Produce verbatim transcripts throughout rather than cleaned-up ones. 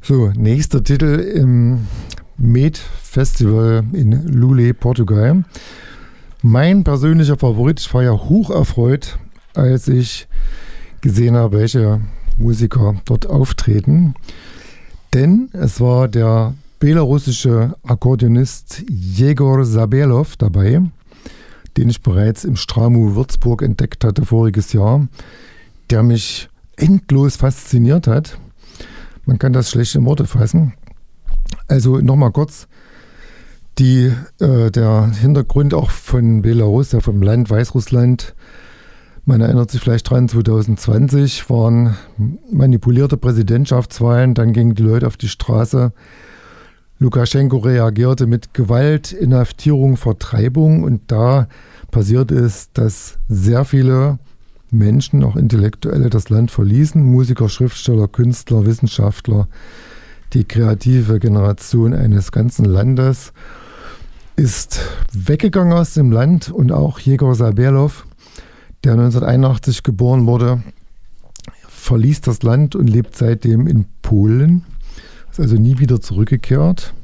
So, nächster Titel im Med Festival in Lule, Portugal. Mein persönlicher Favorit. Ich war ja hoch erfreut, als ich gesehen habe, welche Musiker dort auftreten. Denn es war der belarussische Akkordeonist Jegor Zabelov dabei, den ich bereits im Stramo Würzburg entdeckt hatte voriges Jahr, der mich endlos fasziniert hat. Man kann das schlecht in Worte fassen. Also nochmal kurz die, äh, der Hintergrund auch von Belarus, ja vom Land Weißrussland. Man erinnert sich vielleicht dran, zwanzig zwanzig waren manipulierte Präsidentschaftswahlen, dann gingen die Leute auf die Straße. Lukaschenko reagierte mit Gewalt, Inhaftierung, Vertreibung und da passierte es, dass sehr viele Menschen, auch Intellektuelle, das Land verließen. Musiker, Schriftsteller, Künstler, Wissenschaftler. Die kreative Generation eines ganzen Landes ist weggegangen aus dem Land und auch Jegor Zabelov, der neunzehnhunderteinundachtzig geboren wurde, verließ das Land und lebt seitdem in Polen. Ist also nie wieder zurückgekehrt.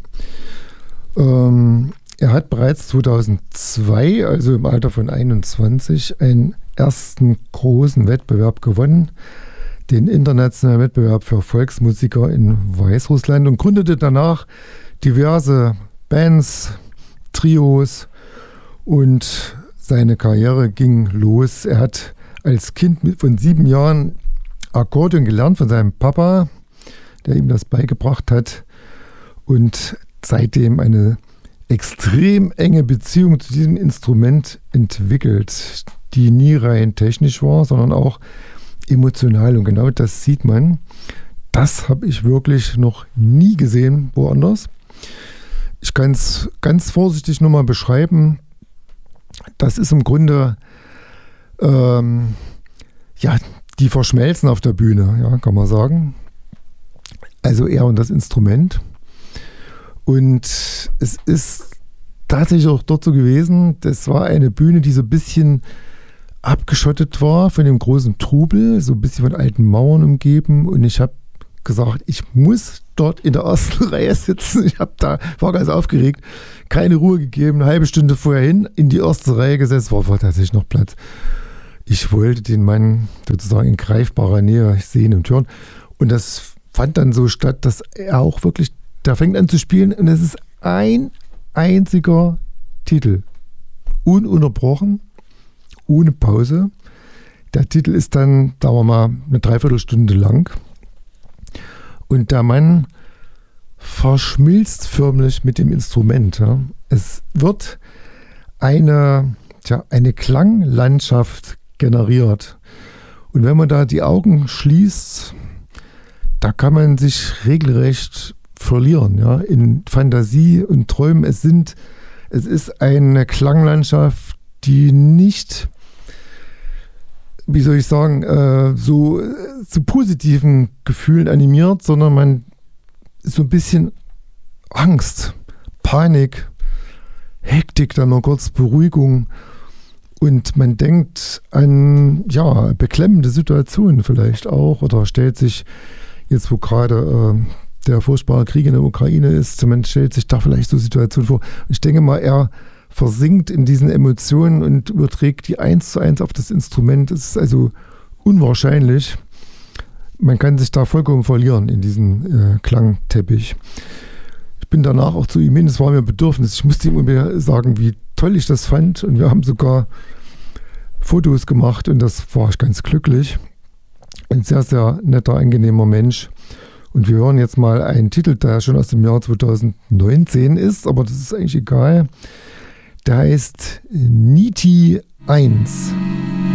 Ähm, er hat bereits zweitausendzwei, also im Alter von einundzwanzig, einen ersten großen Wettbewerb gewonnen, den internationalen Wettbewerb für Volksmusiker in Weißrussland, und gründete danach diverse Bands, Trios, und seine Karriere ging los. Er hat als Kind von sieben Jahren Akkordeon gelernt von seinem Papa, der ihm das beigebracht hat, und seitdem eine extrem enge Beziehung zu diesem Instrument entwickelt, die nie rein technisch war, sondern auch emotional. Und genau das sieht man. Das habe ich wirklich noch nie gesehen woanders. Ich kann es ganz vorsichtig nur mal beschreiben. Das ist im Grunde, ähm, ja, die verschmelzen auf der Bühne, ja, kann man sagen. Also er und das Instrument. Und es ist tatsächlich auch dort so gewesen, das war eine Bühne, die so ein bisschen abgeschottet war von dem großen Trubel, so ein bisschen von alten Mauern umgeben. Und ich habe gesagt, ich muss dort in der ersten Reihe sitzen. Ich habe da, war ganz aufgeregt, keine Ruhe gegeben, eine halbe Stunde vorher hin, in die erste Reihe gesetzt, war, war tatsächlich noch Platz. Ich wollte den Mann sozusagen in greifbarer Nähe sehen und hören. Und das fand dann so statt, dass er auch wirklich, der fängt an zu spielen und es ist ein einziger Titel. Ununterbrochen, ohne Pause. Der Titel ist dann, sagen wir mal, eine Dreiviertelstunde lang. Und der Mann verschmilzt förmlich mit dem Instrument. Ja. Es wird eine, tja, eine Klanglandschaft generiert. Und wenn man da die Augen schließt, da kann man sich regelrecht verlieren, ja, in Fantasie und Träumen. Es sind, es ist eine Klanglandschaft, die nicht, wie soll ich sagen, äh, so zu positiven Gefühlen animiert, sondern man ist so ein bisschen Angst, Panik, Hektik, dann noch kurz Beruhigung, und man denkt an, ja, beklemmende Situationen vielleicht auch, oder stellt sich jetzt, wo gerade äh, der furchtbare Krieg in der Ukraine ist, man stellt sich da vielleicht so Situationen vor. Ich denke mal, er versinkt in diesen Emotionen und überträgt die eins zu eins auf das Instrument. Es ist also unwahrscheinlich. Man kann sich da vollkommen verlieren in diesem äh, Klangteppich. Ich bin danach auch zu ihm hin, es war mir ein Bedürfnis. Ich musste ihm immer sagen, wie toll ich das fand, und wir haben sogar Fotos gemacht und das war ich ganz glücklich. Ein sehr, sehr netter, angenehmer Mensch. Und wir hören jetzt mal einen Titel, der schon aus dem Jahr zweitausendneunzehn ist, aber das ist eigentlich egal. Der heißt Niti eins.